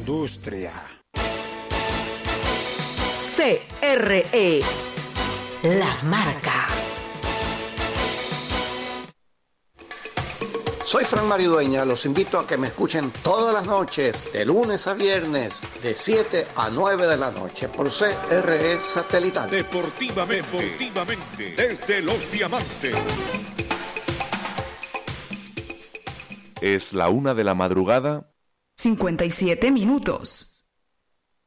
industria. CRE, la marca. Soy Fran Mario Dueña, los invito a que me escuchen todas las noches, de lunes a viernes, de 7 a 9 de la noche, por CRE Satelital. Deportivamente, desde Los Diamantes. Es la 1 de la madrugada. 57 minutos.